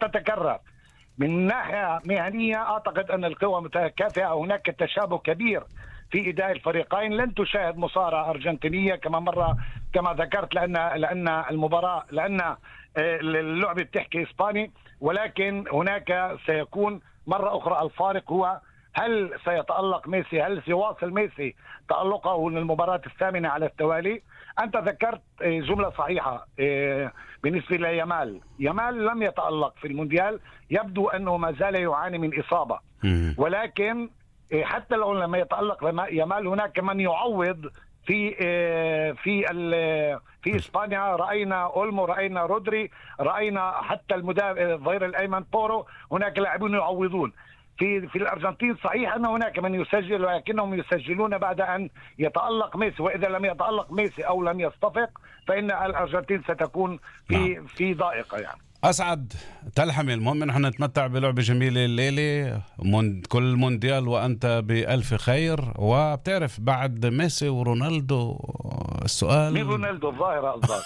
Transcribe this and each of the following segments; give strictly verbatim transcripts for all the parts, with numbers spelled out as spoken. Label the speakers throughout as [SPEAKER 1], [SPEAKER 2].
[SPEAKER 1] تتكرر. من ناحية مهنية أعتقد أن القوى متكافئة، هناك تشابه كبير في إداء الفريقين. لن تشاهد مصارعة أرجنتينية كما مرة كما ذكرت، لأن لأن المباراة لأن اللعبة بتحكي إسباني، ولكن هناك سيكون مرة أخرى الفارق هو هل سيتألق ميسي، هل سيواصل ميسي تألقه للمباراة الثامنة على التوالي. أنت ذكرت جملة صحيحة بالنسبة ليامال. يامال لم يتألق في المونديال، يبدو أنه ما زال يعاني من إصابة، ولكن حتى لو لم يتألق يامال هناك من يعوض في في في اسبانيا. راينا اولمو، راينا رودري، راينا حتى المدافع الظهير الايمن بورو. هناك لاعبون يعوضون. في في الارجنتين صحيح ان هناك من يسجل، ولكنهم يسجلون بعد ان يتألق ميسي، واذا لم يتألق ميسي او لم يصطفق فان الارجنتين ستكون في في ضائقه. يعني
[SPEAKER 2] أسعد تلحمي، المهم نحن نتمتع بلعبة جميلة الليلة، موند كل مونديال وأنت بألف خير. وبتعرف بعد ميسي ورونالدو السؤال
[SPEAKER 1] مين رونالدو الظاهرة قصدك؟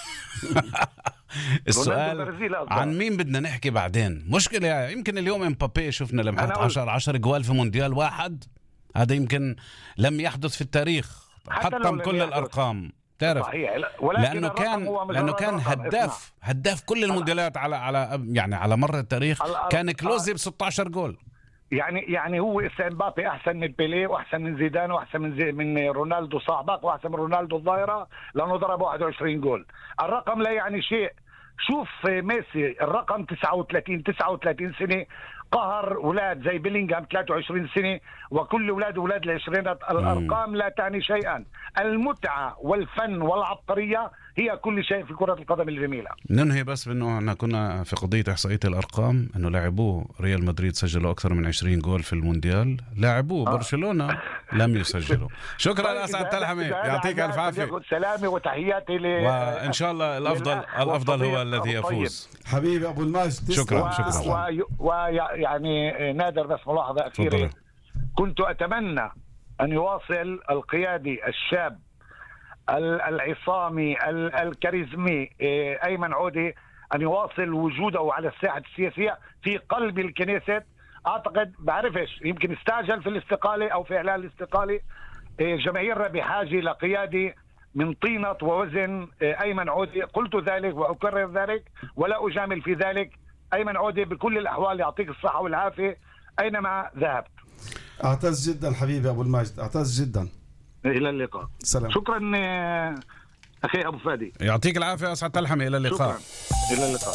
[SPEAKER 2] السؤال عن مين بدنا نحكي بعدين. مشكلة يعني يمكن اليوم امبابي شفنا لما حط عشر عشر جوال في مونديال واحد، هذا يمكن لم يحدث في التاريخ، حطم كل الأرقام تعرف، لأنه كان لأنه كان هداف هداف كل المونديالات على على يعني على مر التاريخ. كان كلوزي ب ستة عشر جول.
[SPEAKER 1] يعني يعني هو امبابي احسن من بيليه واحسن من زيدان واحسن من زي من رونالدو صاحبك واحسن من رونالدو الظاهره، لانه ضرب واحد وعشرين جول. الرقم لا يعني شيء. شوف ميسي الرقم تسعة وثلاثين تسعة وثلاثين سنه، قهر اولاد زي بيلينغهام ثلاثة وعشرين سنه، وكل اولاد اولاد العشرينات. الارقام لا تعني شيئا. المتعه والفن والعبقريه هي كل شيء في كره القدم الجميله.
[SPEAKER 2] ننهي بس بانه احنا كنا في قضيه احصائيه الارقام، انه لاعبوه ريال مدريد سجلوا اكثر من عشرين جول في المونديال، لاعبوه برشلونه لم يسجلوا. شكرا اسعد تلحمي، يعطيك الف عافيه.
[SPEAKER 1] سلامي وتحياتي ل
[SPEAKER 2] وان شاء الله الافضل الافضل هو الذي يفوز.
[SPEAKER 3] حبيبي ابو المجد،
[SPEAKER 2] شكرا شكرا.
[SPEAKER 1] ويعني نادر بس ملاحظه اخيره، كنت اتمنى ان يواصل القيادي الشاب العصامي الكاريزمي أيمن عودي أن يواصل وجوده على الساحة السياسية في قلب الكنيسة. أعتقد بعرفش يمكن استعجل في الاستقالة أو في إعلان الاستقالة. جماهيرنا بحاجة لقيادي من طينة ووزن أيمن عودي. قلت ذلك وأكرر ذلك ولا أجامل في ذلك. أيمن عودي بكل الأحوال يعطيك الصحة والعافية أينما ذهبت.
[SPEAKER 3] أعتز جدا حبيبي أبو المجد، أعتز جدا.
[SPEAKER 1] إلى اللقاء.
[SPEAKER 3] سلام.
[SPEAKER 1] شكرا أخي أبو فادي،
[SPEAKER 2] يعطيك العافية أسعد تلحمي. إلى اللقاء.
[SPEAKER 1] شكرا. إلى اللقاء.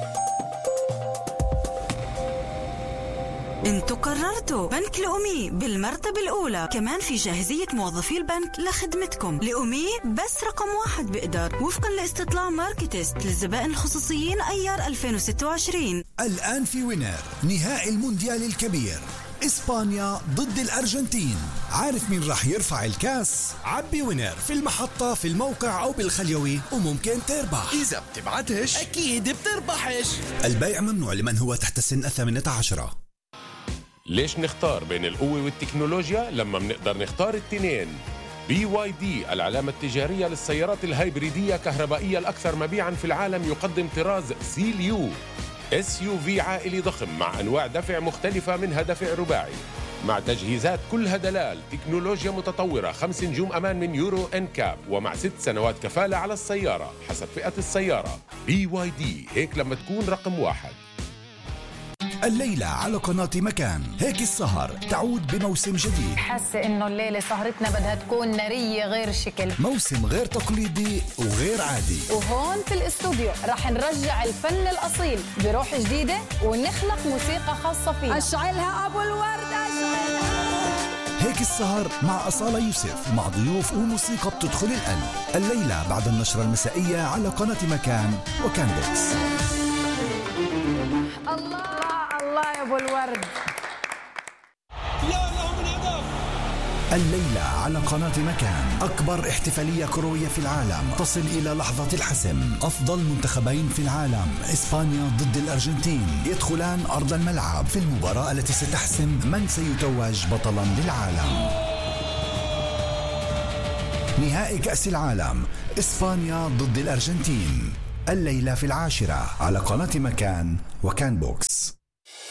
[SPEAKER 4] انتوا قررتوا بنك لأمي بالمرتبة الأولى، كمان في جاهزية موظفي البنك لخدمتكم. لأمي بس رقم واحد بقدر وفقا لاستطلاع ماركتست للزبائن الخصوصيين أيار ألفين وستة وعشرين.
[SPEAKER 5] الآن في وينر نهائي المونديال الكبير، إسبانيا ضد الأرجنتين. عارف مين راح يرفع الكاس؟ عبي وينر في المحطة في الموقع أو بالخليوي وممكن تربح.
[SPEAKER 6] إذا بتبعتش أكيد بتربحش.
[SPEAKER 5] البيع ممنوع لمن هو تحت سن الثامنة عشرة.
[SPEAKER 7] ليش نختار بين القوة والتكنولوجيا لما بنقدر نختار التنين؟ بي واي دي العلامة التجارية للسيارات الهايبريدية كهربائية الأكثر مبيعاً في العالم، يقدم طراز سيليو اس يو في عائلي ضخم مع أنواع دفع مختلفة، منها دفع رباعي مع تجهيزات كلها دلال، تكنولوجيا متطورة، خمس نجوم أمان من يورو إن كاب، ومع ست سنوات كفالة على السيارة حسب فئة السيارة. بي واي دي، هيك لما تكون رقم واحد.
[SPEAKER 5] الليلة على قناة مكان، هيك السهر تعود بموسم جديد.
[SPEAKER 8] حاسة إنه الليلة سهرتنا بدها تكون نارية غير شكل،
[SPEAKER 5] موسم غير تقليدي وغير عادي.
[SPEAKER 8] وهون في الاستوديو رح نرجع الفن الأصيل بروح جديدة ونخلق موسيقى خاصة فينا. أشعلها أبو الورد، أشعلها.
[SPEAKER 5] هيك السهر مع أصالة يوسف، مع ضيوف وموسيقى بتدخل القلب. الليلة بعد النشرة المسائية على قناة مكان وكان بوكس.
[SPEAKER 8] الله الله يا ابو الورد.
[SPEAKER 5] الليلة على قناة مكان أكبر احتفالية كروية في العالم تصل إلى لحظة الحسم. أفضل منتخبين في العالم إسبانيا ضد الأرجنتين يدخلان أرض الملعب في المباراة التي ستحسم من سيتوج بطلا للعالم. نهائي كأس العالم إسبانيا ضد الأرجنتين الليلة في العاشرة على قناة مكان وكان بوكس.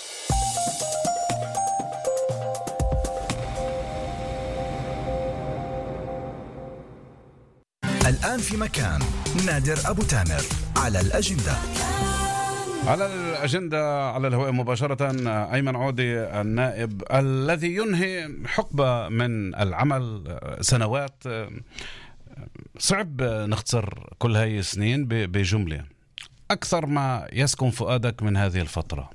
[SPEAKER 5] الآن في مكان نادر أبو تامر على الأجندة.
[SPEAKER 2] على الأجندة على الهواء مباشرة أيمن عودي النائب الذي ينهي حقبة من العمل سنوات. صعب نختصر كل هاي السنين بجملة. أكثر ما يسكن فؤادك من هذه الفترة؟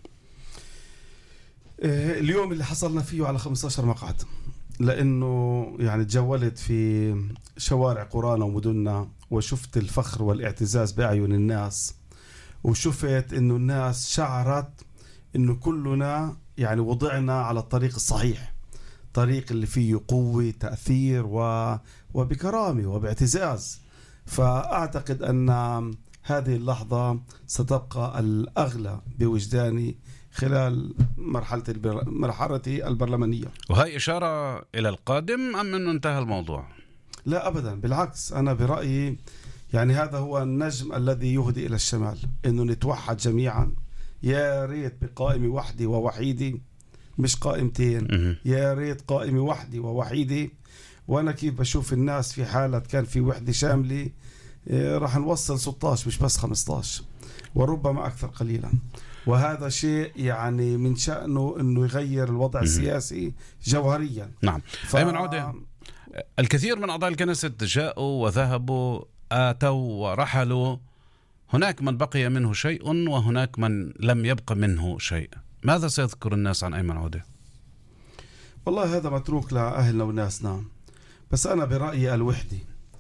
[SPEAKER 3] اليوم اللي حصلنا فيه على خمسة عشر مقعد، لأنه يعني تجولت في شوارع قرانا ومدننا وشفت الفخر والاعتزاز بأعين الناس، وشفت إنه الناس شعرت إنه كلنا يعني وضعنا على الطريق الصحيح، طريق اللي فيه قوة تأثير و... وبكرامة وباعتزاز. فأعتقد أن هذه اللحظة ستبقى الأغلى بوجداني خلال مرحلة البر... مرحلتي البرلمانية.
[SPEAKER 2] وهي إشارة إلى القادم أم أنه انتهى الموضوع؟
[SPEAKER 3] لا أبدا، بالعكس، أنا برأيي يعني هذا هو النجم الذي يهدي إلى الشمال، إنه نتوحد جميعا. يا ريت بقائمة واحدة ووحيدة، مش قائمتين، يا ريت قائمة واحدة ووحيدة. وأنا كيف بشوف الناس في حالة كان في وحدة شاملة راح نوصل ستة عشر مش بس خمسة عشر وربما أكثر قليلا. وهذا شيء يعني من شأنه أنه يغير الوضع السياسي جوهريا.
[SPEAKER 2] نعم.
[SPEAKER 3] ف...
[SPEAKER 2] أيمن عودة، الكثير من أعضاء الكنيسة جاءوا وذهبوا، آتوا ورحلوا، هناك من بقي منه شيء وهناك من لم يبقى منه شيء. ماذا سيذكر الناس عن أيمن عودة؟
[SPEAKER 3] والله هذا متروك لأهلنا وناسنا، بس أنا برأيي الوحدة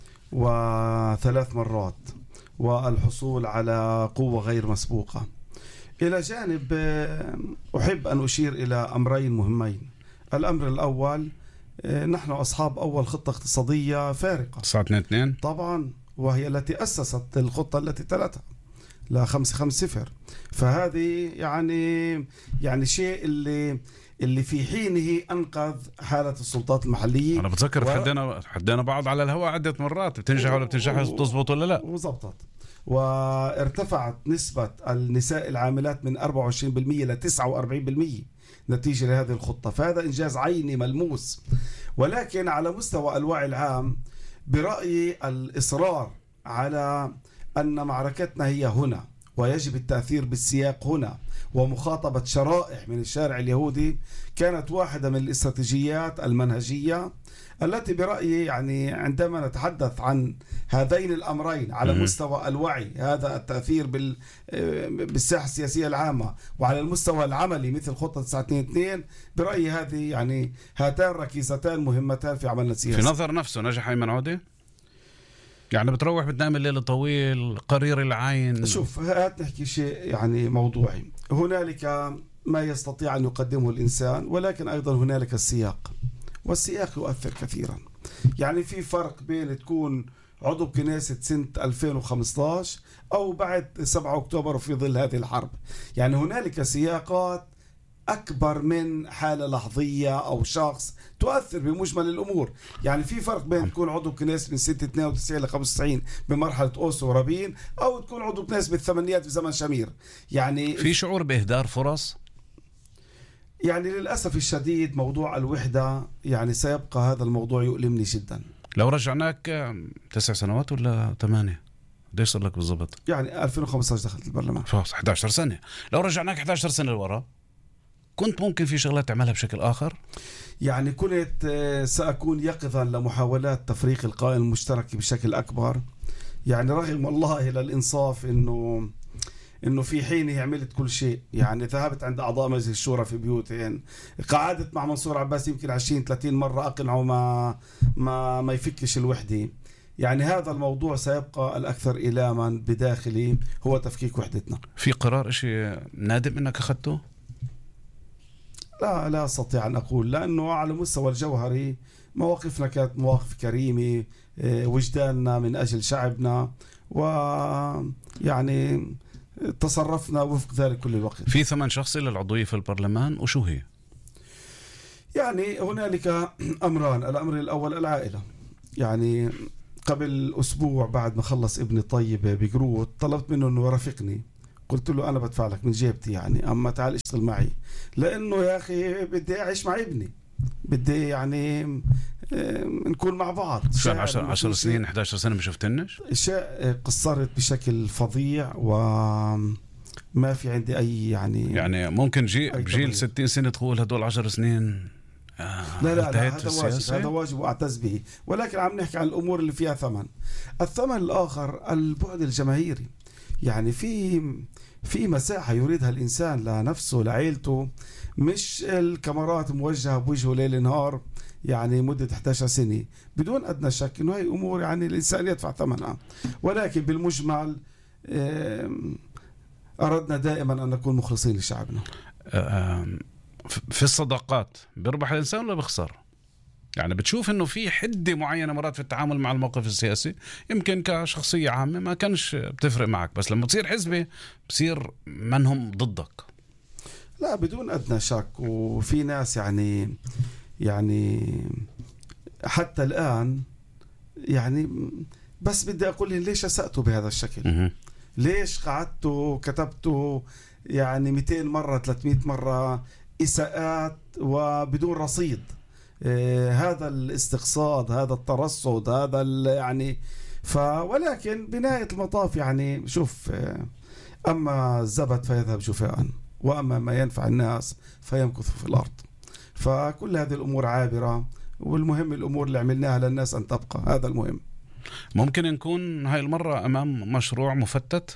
[SPEAKER 3] وثلاث مرات والحصول على قوة غير مسبوقة. إلى جانب أحب أن أشير إلى أمرين مهمين. الأمر الأول، نحن أصحاب أول خطة اقتصادية فارقة
[SPEAKER 2] تسعة اثنين اثنين
[SPEAKER 3] طبعا، وهي التي أسست الخطة التي تلتها لا خمسة خمسة صفر. فهذه يعني يعني شيء اللي اللي في حينه أنقذ حالة السلطات المحلية.
[SPEAKER 2] أنا بتذكر و... حدينا حدينا بعض على الهواء عدة مرات، بتنجح ولا بتنجح، تزبط ولا لا،
[SPEAKER 3] وزبطت. وارتفعت نسبة النساء العاملات من أربعة وعشرين بالمئة إلى تسعة وأربعين بالمئة نتيجة لهذه الخطة. فهذا إنجاز عيني ملموس. ولكن على مستوى الوعي العام برأيي الإصرار على أن معركتنا هي هنا ويجب التأثير بالسياق هنا ومخاطبة شرائح من الشارع اليهودي كانت واحدة من الاستراتيجيات المنهجية التي برأيي يعني عندما نتحدث عن هذين الأمرين على مستوى الوعي، هذا التأثير بالساحة السياسية العامة، وعلى المستوى العملي مثل خطة تسعة اثنين اثنين، برأيي هذه يعني هاتان ركيزتان مهمتان في عملنا السياسي.
[SPEAKER 2] في نظر نفسه نجح أيمن عودة؟ يعني بتروح بتنام الليل طويل قرير العين.
[SPEAKER 3] شوف، هات نحكي شيء يعني موضوعي. هنالك ما يستطيع أن يقدمه الإنسان، ولكن أيضا هنالك السياق، والسياق يؤثر كثيرا. يعني في فرق بين تكون عضو كنيسة سنة ألفين وخمسة عشر أو بعد سبعة أكتوبر وفي ظل هذه الحرب. يعني هنالك سياقات أكبر من حالة لحظية أو شخص تؤثر بمجمل الأمور. يعني في فرق بين تكون عضو كنيسة من سنة اثنين وتسعين ل خمسة وتسعين بمرحلة أوسو ورابين، أو تكون عضو كنيسة بالثمانينات بزمن شمير. يعني
[SPEAKER 2] في شعور بإهدار فرص.
[SPEAKER 3] يعني للأسف الشديد موضوع الوحدة يعني سيبقى هذا الموضوع يؤلمني جدا.
[SPEAKER 2] لو رجعناك تسع سنوات ولا ثمانية، قديش صار لك بالضبط؟
[SPEAKER 3] يعني ألفين وخمسة عشر دخلت البرلمان،
[SPEAKER 2] أحد عشر سنة. لو رجعناك أحد عشر سنة لورا، كنت ممكن في شغلات تعملها بشكل آخر؟
[SPEAKER 3] يعني كنت سأكون يقظا لمحاولات تفريق القائمة المشتركة بشكل أكبر. يعني رغم الله إلى الإنصاف إنه إنه في حينه عملت كل شيء. يعني ذهبت عند أعضاء مجلس الشورى في بيوتهم، قعدت مع منصور عباس يمكن عشرين ثلاثين مرة أقنعه ما ما ما يفكش الوحدة. يعني هذا الموضوع سيبقى الأكثر إلاما بداخلي هو تفكيك وحدتنا.
[SPEAKER 2] في قرار إشي نادم إنك أخذته؟
[SPEAKER 3] لا لا أستطيع أن أقول، لأنه على مستوى الجوهري مواقفنا كانت مواقف كريمة، وجداننا من أجل شعبنا، ويعني تصرفنا وفق ذلك كل الوقت.
[SPEAKER 2] في ثمان شخص للعضوية في البرلمان، وشو هي؟
[SPEAKER 3] يعني هنالك أمران. الأمر الأول العائلة. يعني قبل أسبوع بعد ما خلص ابني طيب بجروت طلبت منه أنه يرافقني. قلت له أنا بدفع لك من جيبتي يعني، أما تعال اشتغل معي، لأنه يا أخي بدي أعيش مع ابني، بدي يعني نكون مع بعض.
[SPEAKER 2] شو عشر عشر سنين إحدى عشرة سنة ما شفتنش؟
[SPEAKER 3] شيء قصرت بشكل فظيع وما في عندي أي يعني
[SPEAKER 2] يعني ممكن جي بجيل ستين سنة تقول هدول عشر سنين آه
[SPEAKER 3] لا لا, لا هذا واجب، هذا واجب وأعتز به، ولكن عم نحكي عن الأمور اللي فيها ثمن. الثمن الآخر البعد الجماهيري، يعني في في مساحة يريدها الإنسان لنفسه لعائلته، مش الكاميرات موجهة بوجهه ليل نهار يعني مدة إحدى عشرة سنة، بدون أدنى شك إنه هي أمور يعني الإنسان يدفع ثمنها. ولكن بالمجمل أردنا دائما أن نكون مخلصين لشعبنا.
[SPEAKER 2] في الصداقات بيربح الإنسان ولا بيخسر؟ يعني بتشوف إنه في حدة معينة مرات في التعامل مع الموقف السياسي يمكن كشخصية عامة ما كانش بتفرق معك، بس لما تصير حزبي بصير منهم ضدك.
[SPEAKER 3] لا بدون أدنى شك، وفي ناس يعني يعني حتى الآن يعني بس بدي أقول لهم ليش أسأتوا بهذا الشكل؟ ليش قعدتوا كتبتوا يعني مئتين مرة ثلاثمئة مرة إساءات وبدون رصيد؟ آه هذا الاستقصاد، هذا الترصد، هذا يعني ف ولكن بنهاية المطاف يعني شوف، آه أما الزبد فيذهب جفاء، وأما ما ينفع الناس فيمكث في الأرض. فكل هذه الأمور عابرة، والمهم الأمور اللي عملناها للناس أن تبقى، هذا المهم.
[SPEAKER 2] ممكن نكون هاي المرة أمام مشروع مفتت؟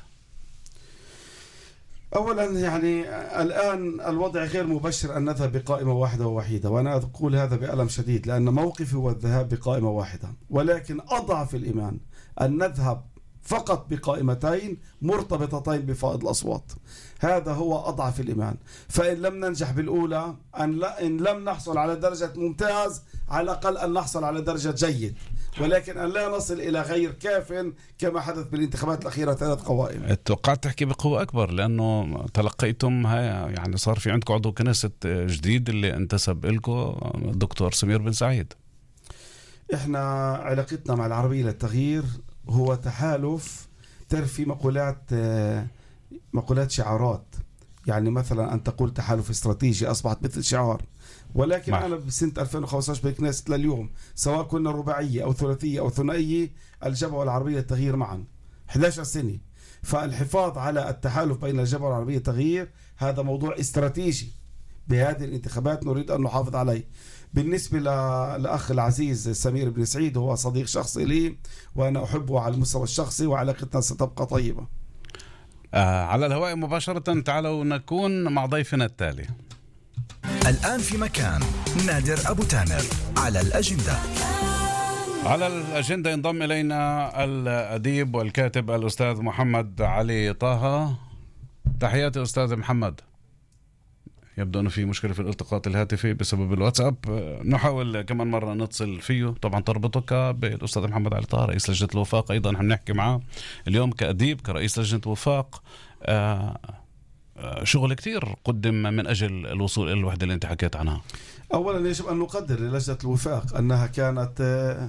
[SPEAKER 3] أولا يعني الآن الوضع غير مبشر أن نذهب بقائمة واحدة ووحيدة، وأنا أقول هذا بألم شديد لأن موقفي هو الذهاب بقائمة واحدة، ولكن أضعف الإيمان أن نذهب فقط بقائمتين مرتبطتين بفائض الأصوات. هذا هو أضعف الإيمان. فإن لم ننجح بالأولى، أن لا إن لم نحصل على درجة ممتاز، على الأقل أن نحصل على درجة جيد، ولكن أن لا نصل إلى غير كاف كما حدث بالانتخابات الأخيرة ثلاث قوائم.
[SPEAKER 2] توقعت تحكي بقوة أكبر لأنه تلقيتم هاي يعني صار في عندكم عضو كنيسة جديد اللي انتسب لكم الدكتور سمير بن سعيد.
[SPEAKER 3] إحنا علاقتنا مع العربية للتغيير هو تحالف ترفي مقولات مقولات شعارات، يعني مثلا أن تقول تحالف استراتيجي أصبحت مثل شعار، ولكن مع. أنا بسنة ألفين وخمسة عشر بالكنيسة لليوم سواء كنا رباعية أو ثلاثية أو ثنائية، الجبهة والعربية التغيير معا إحدى عشرة سنة. فالحفاظ على التحالف بين الجبهة والعربية التغيير هذا موضوع استراتيجي، بهذه الانتخابات نريد أن نحافظ عليه. بالنسبة لأخ العزيز سمير بن سعيد هو صديق شخصي لي وأنا أحبه على المستوى الشخصي وعلاقتنا ستبقى طيبة.
[SPEAKER 2] آه على الهواء مباشرة تعالوا نكون مع ضيفنا التالي.
[SPEAKER 5] الآن في مكان نادر أبو تامر على الأجندة.
[SPEAKER 2] على الأجندة ينضم إلينا الأديب والكاتب الأستاذ محمد علي طه. تحياتي أستاذ محمد. يبدو أنه في مشكلة في الالتقاط الهاتفي بسبب الواتساب، نحاول كمان مرة نتصل فيه. طبعا تربطك بالأستاذ محمد علي طه رئيس لجنة الوفاق، أيضا هنحكي معه اليوم كأديب كرئيس لجنة الوفاق. آه شغل كتير قدم من أجل الوصول إلى الوحدة اللي أنت حكيت عنها.
[SPEAKER 3] أولا يجب أن نقدر للجنة الوفاق أنها كانت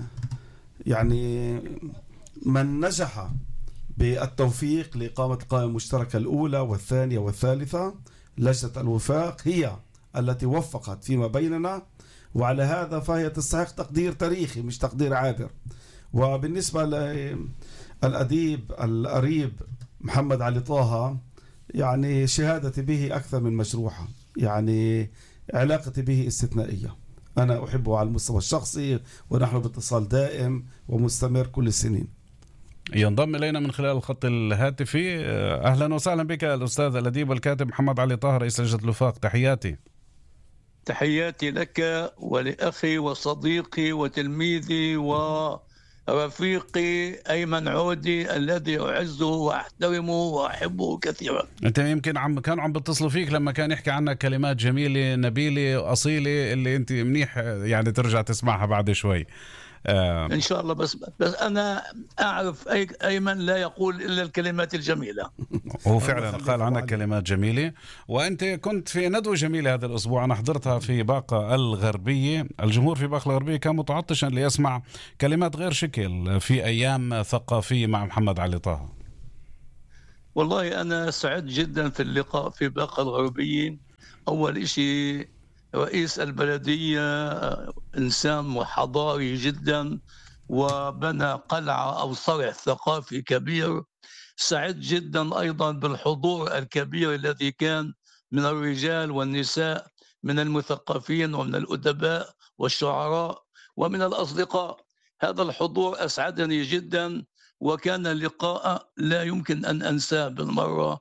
[SPEAKER 3] يعني من نجح بالتوفيق لإقامة القائمة المشتركة الأولى والثانية والثالثة. لجنة الوفاق هي التي وفقت فيما بيننا، وعلى هذا فهي تستحق تقدير تاريخي مش تقدير عابر. وبالنسبة للأديب القريب محمد علي طه، يعني شهادتي به أكثر من مجروحة، يعني علاقتي به استثنائية. أنا أحبه على المستوى الشخصي ونحن باتصال دائم ومستمر كل السنين.
[SPEAKER 2] ينضم إلينا من خلال الخط الهاتفي. أهلا وسهلا بك الأستاذ الأديب والكاتب محمد علي طه رئيس لجنة الوفاق. تحياتي.
[SPEAKER 9] تحياتي لك ولأخي وصديقي وتلميذي ورفيقي أيمن عودي الذي أعزه وأحترمه وأحبه كثيرا.
[SPEAKER 2] أنت يمكن عم كانوا عم بتصلوا فيك لما كان يحكي عنك كلمات جميلة نبيلة أصيلة اللي أنت منيح يعني ترجع تسمعها بعد شوي.
[SPEAKER 9] آه إن شاء الله. بس بس أنا أعرف أي أيمن لا يقول إلا الكلمات الجميلة.
[SPEAKER 2] هو فعلا قال عنك كلمات جميلة. وأنت كنت في ندوة جميلة هذا الأسبوع، أنا حضرتها في باقة الغربية. الجمهور في باقة الغربية كان متعطشا ليسمع كلمات غير شكل في أيام ثقافية مع محمد علي طه.
[SPEAKER 9] والله أنا سعدت جدا في اللقاء في باقة الغربية. أول شيء رئيس البلدية إنسان حضاري جدا وبنى قلعة أو صرح ثقافي كبير. سعدت جدا أيضا بالحضور الكبير الذي كان من الرجال والنساء، من المثقفين ومن الأدباء والشعراء ومن الأصدقاء. هذا الحضور أسعدني جدا، وكان اللقاء لا يمكن أن أنساه بالمرة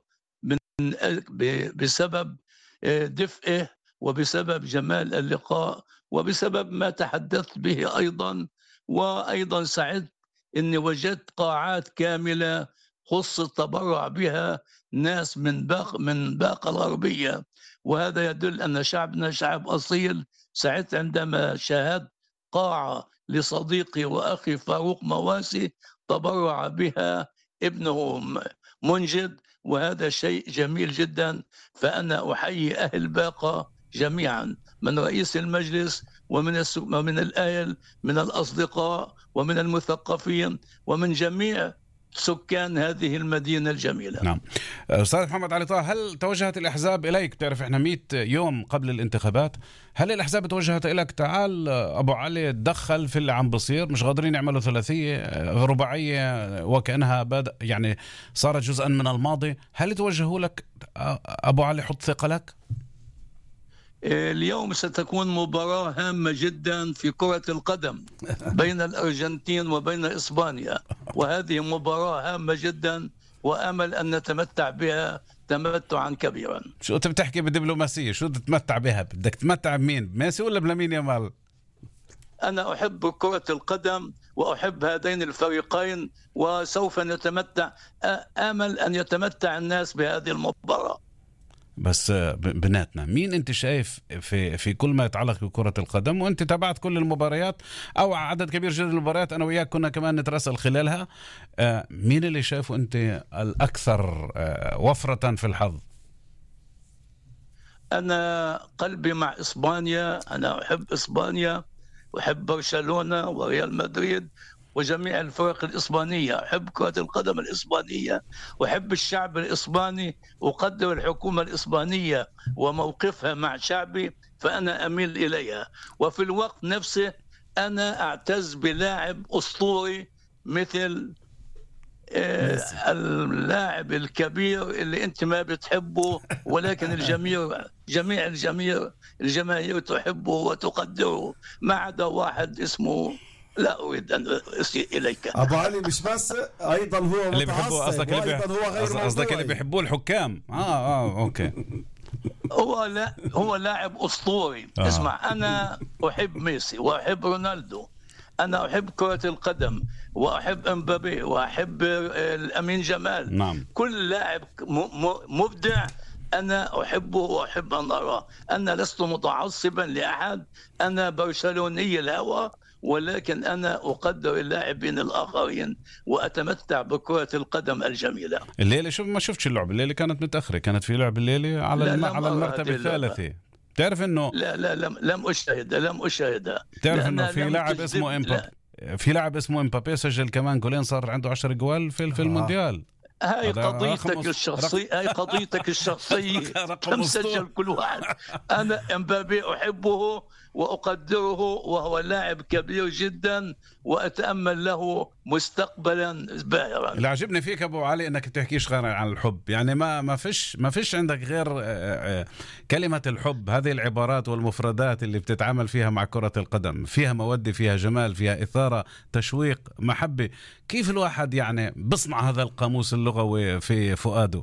[SPEAKER 9] بسبب دفئه وبسبب جمال اللقاء وبسبب ما تحدثت به أيضا. وأيضا سعدت أني وجدت قاعات كاملة خص التبرع بها ناس من باق من باقة الغربية، وهذا يدل أن شعبنا شعب أصيل. سعدت عندما شاهدت قاعة لصديقي وأخي فاروق مواسي تبرع بها ابنه منجد، وهذا شيء جميل جدا. فأنا أحيي أهل باقة جميعا، من رئيس المجلس ومن ومن الأهل، من الأصدقاء ومن المثقفين ومن جميع سكان هذه المدينة الجميلة.
[SPEAKER 2] نعم. أستاذ محمد علي طه، هل توجهت الأحزاب إليك؟ تعرف إحنا مئة يوم قبل الانتخابات، هل الأحزاب توجهت إليك تعال أبو علي تدخل في اللي عم بصير؟ مش قادرين يعملوا ثلاثية رباعية وكأنها بدأ يعني صارت جزءا من الماضي. هل توجهوا لك أبو علي حط ثقلك؟
[SPEAKER 9] اليوم ستكون مباراة هامة جدا في كرة القدم بين الأرجنتين وبين إسبانيا، وهذه مباراة هامة جدا وأمل أن نتمتع بها تمتعا كبيرا.
[SPEAKER 2] شو أنت بتحكي بدبلوماسية؟ شو تتمتع بها؟ بدك تتمتع بمين؟ بميسي ولا بلامين يامال؟
[SPEAKER 9] أنا أحب كرة القدم وأحب هذين الفريقين، وسوف نتمتع. آمل أن يتمتع الناس بهذه المباراة.
[SPEAKER 2] بس بناتنا، مين انت شايف في في كل ما يتعلق بكرة القدم، وانت تابعت كل المباريات او عدد كبير جدا من المباريات، انا وياك كنا كمان نتراسل خلالها، مين اللي شايفه انت الاكثر وفرة في الحظ؟
[SPEAKER 9] انا قلبي مع اسبانيا، انا احب اسبانيا واحب برشلونة وريال مدريد وجميع الفرق الإسبانية. أحب كرة القدم الإسبانية وأحب الشعب الإسباني، أقدر الحكومة الإسبانية وموقفها مع شعبي، فأنا أميل إليها. وفي الوقت نفسه أنا أعتز بلاعب أسطوري مثل آه اللاعب الكبير اللي أنت ما بتحبه، ولكن الجميع جميع الجميع الجماهير تحبه وتقدره، ما عدا واحد اسمه لا أريد أن أسيء إليك.
[SPEAKER 3] أبو علي مش بس أيضا هو
[SPEAKER 2] اللي بيحبوه، قصدك اللي
[SPEAKER 3] بيحب...
[SPEAKER 2] قصدك اللي بيحبوه الحكام. آه آه أوكي.
[SPEAKER 9] هو لا هو لاعب أسطوري. آه. اسمع، أنا أحب ميسي وأحب رونالدو، أنا أحب كرة القدم وأحب امبابي وأحب الأمين جمال.
[SPEAKER 2] نعم.
[SPEAKER 9] كل لاعب مبدع أنا أحبه وأحب أن أراه. أنا لست متعصبا لأحد، أنا برشلوني الهوى، ولكن أنا أقدر اللاعبين الآخرين وأتمتع بكرة القدم الجميلة.
[SPEAKER 2] الليلة شوف ما شفتش اللعبة، الليلة كانت متأخرة، كانت في لعب الليلة على
[SPEAKER 9] لا
[SPEAKER 2] الم...
[SPEAKER 9] لا
[SPEAKER 2] على المرتبة الثالثة. تعرف إنه
[SPEAKER 9] لا لا لم لم أشاهدها لم أشاهدها
[SPEAKER 2] تعرف إنه في لاعب اسمه إمبابي، في لاعب اسمه إمبابي سجل كمان جولين، صار عنده عشرة جوال في في المونديال.
[SPEAKER 9] هاي قضيتك الشخصية، هاي قضيتك الشخصية. كم سجل كل واحد. أنا إمبابي أحبه وأقدره، وهو لاعب كبير جدا وأتأمل له مستقبلا باهرا.
[SPEAKER 2] اللي عجبني فيك أبو علي إنك بتحكيش غير عن الحب، يعني ما ما فيش ما فيش عندك غير كلمة الحب. هذه العبارات والمفردات اللي بتتعامل فيها مع كرة القدم، فيها مودة، فيها جمال، فيها إثارة، تشويق، محبة. كيف الواحد يعني بصنع هذا القاموس اللغوي في فؤاده؟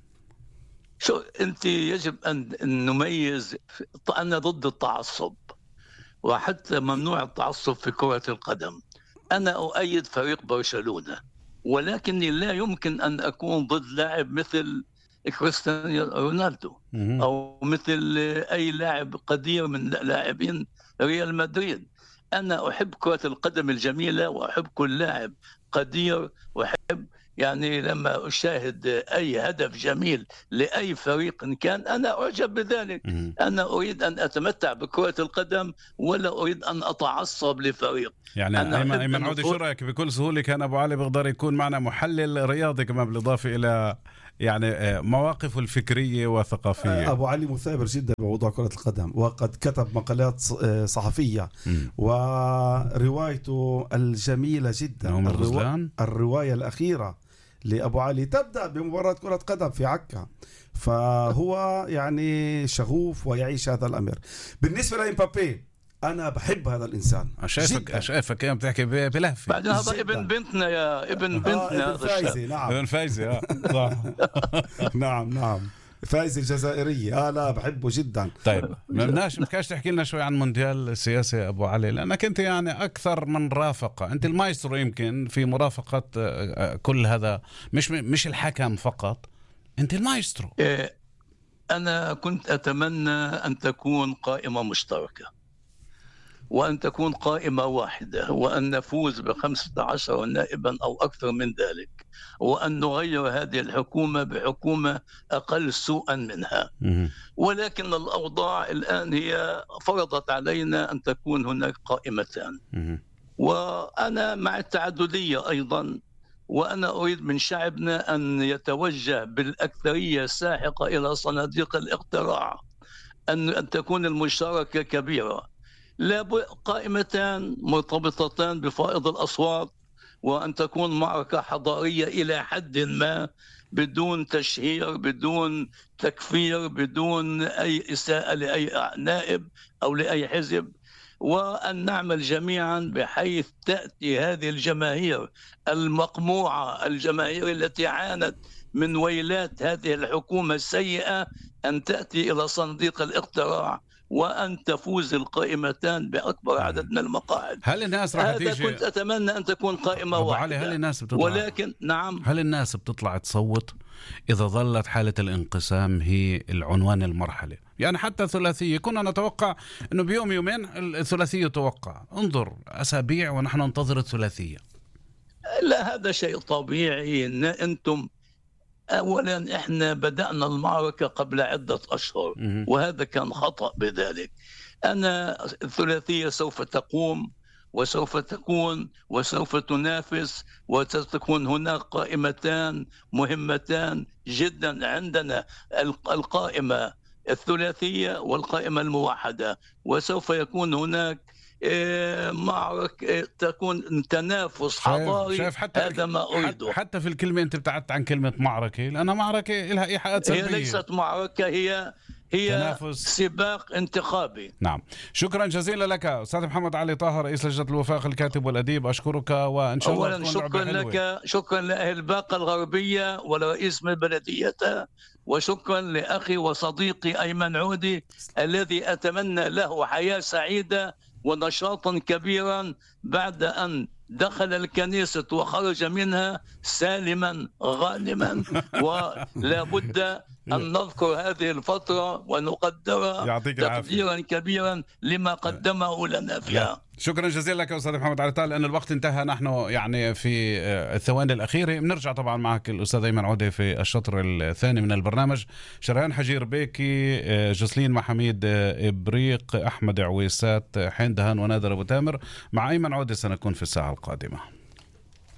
[SPEAKER 9] شو أنت يجب أن نميز. أنا ضد التعصب، وحتى ممنوع التعصب في كرة القدم. أنا أؤيد فريق برشلونة، ولكني لا يمكن أن أكون ضد لاعب مثل كريستيانو رونالدو أو مثل أي لاعب قدير من لاعبين ريال مدريد. أنا أحب كرة القدم الجميلة وأحب كل لاعب قدير، وأحب يعني لما أشاهد أي هدف جميل لأي فريق كان أنا أعجب بذلك. أنا أريد أن أتمتع بكرة القدم ولا أريد أن أتعصب لفريق.
[SPEAKER 2] يعني أيمن أيمن عودي، شو رأيك بكل سهولة كان أبو علي بيقدر يكون معنا محلل رياضي كمان بالإضافة إلى يعني مواقفه الفكرية وثقافية؟
[SPEAKER 3] أبو علي مثابر جدا بموضوع كرة القدم، وقد كتب مقالات صحفية م. وروايته الجميلة جدا الروا... الرواية الأخيرة لأبو علي تبدأ بمباراة كرة قدم في عكا، فهو يعني شغوف ويعيش هذا الأمر. بالنسبة لإمبابي أنا بحب هذا الإنسان.
[SPEAKER 2] أشافك أشافك كم بتحكي بلهفة.
[SPEAKER 9] بعدين هذا ابن بنتنا يا ابن بنتنا.
[SPEAKER 3] آه ابن فايزي. نعم
[SPEAKER 2] ابن فايزي. آه صح.
[SPEAKER 3] نعم نعم فايزي الجزائرية. آه لا بحبه جدا.
[SPEAKER 2] طيب مبناش مكاش تحكي لنا شوي عن مونديال السياسة أبو علي، لأنك أنت يعني أكثر من رافقة، أنت المايسترو يمكن في مرافقة كل هذا، مش مش الحكم فقط، أنت المايسترو.
[SPEAKER 9] أنا كنت أتمنى أن تكون قائمة مشتركة، وأن تكون قائمة واحدة، وأن نفوز بخمسة عشر نائبا أو أكثر من ذلك، وأن نغير هذه الحكومة بحكومة أقل سوءا منها. ولكن الأوضاع الآن هي فرضت علينا أن تكون هناك قائمتان، وأنا مع التعددية أيضا، وأنا أريد من شعبنا أن يتوجه بالأكثرية الساحقة إلى صناديق الاقتراع، أن أن تكون المشاركة كبيرة. لا قائمتان مرتبطتان بفائض الأصوات، وأن تكون معركة حضارية إلى حد ما، بدون تشهير، بدون تكفير، بدون أي إساءة لأي نائب أو لأي حزب، وأن نعمل جميعا بحيث تأتي هذه الجماهير المقموعة، الجماهير التي عانت من ويلات هذه الحكومة السيئة، أن تأتي إلى صندوق الاقتراع وأن تفوز القائمتان بأكبر عدد من المقاعد.
[SPEAKER 2] هل الناس راح
[SPEAKER 9] هذا كنت أتمنى أن تكون قائمة واحدة.
[SPEAKER 2] هل الناس بتطلع
[SPEAKER 9] ولكن نعم
[SPEAKER 2] هل الناس بتطلع تصوت إذا ظلت حالة الانقسام هي العنوان المرحلة؟ يعني حتى ثلاثية كنا نتوقع أنه بيوم يومين الثلاثية توقع، انظر أسابيع ونحن ننتظر الثلاثية.
[SPEAKER 9] لا هذا شيء طبيعي. إن أنتم أولا إحنا بدأنا المعركة قبل عدة أشهر، وهذا كان خطأ بذلك. أنا الثلاثية سوف تقوم وسوف تكون وسوف تنافس، وستكون هناك قائمتان مهمتان جدا عندنا، القائمة الثلاثية والقائمة الموحدة، وسوف يكون هناك معركة، تكون تنافس حضاري.
[SPEAKER 2] شايف حتى
[SPEAKER 9] هذا ما أريده.
[SPEAKER 2] حتى في الكلمة أنت ابتعدت عن كلمة معركة، لأنها معركة لها إيحاءات سلبية.
[SPEAKER 9] هي ليست معركة، هي هي تنافس. سباق انتخابي.
[SPEAKER 2] نعم. شكرا جزيلا لك أستاذ محمد علي طه، رئيس لجنة الوفاق الكاتب والأديب، أشكرك وإن شاء الله
[SPEAKER 9] أولا شكرا لك، شكرا لأهل باقة الغربية ولرئيس من بلديتها، وشكرا لأخي وصديقي أيمن عودي الذي أتمنى له حياة سعيدة ونشاطا كبيرا بعد أن دخل الكنيسة وخرج منها سالما غانما. ولا بد أن نذكر هذه الفترة ونقدرها تقديرا كبيرا لما قدمه لنا فيها.
[SPEAKER 2] شكرا جزيلا لك أستاذ محمد علي طه. لأن الوقت انتهى، نحن يعني في الثواني الأخيرة بنرجع طبعا معك الأستاذ أيمن عودة في الشطر الثاني من البرنامج. شريان حجير بيكي، جسلين محميد إبريق، أحمد عويسات، حين دهان ونادر أبو تامر. مع أيمن عودة سنكون في الساعة القادمة.